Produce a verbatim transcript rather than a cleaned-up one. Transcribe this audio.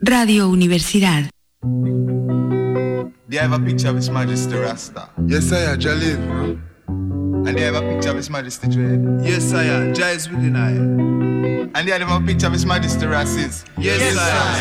Radio Universidad. They have a picture of His Majesty Rasta. Yes, I am. Jalil. And they have a picture of His Majesty Dread. Yes, I am. Jai is within I. And they have a picture of His Majesty Rasis. Yes, yes I am.